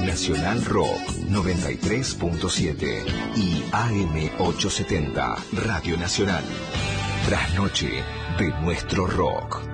Nacional Rock 93.7 y AM 870 Radio Nacional. Trasnoche de nuestro rock.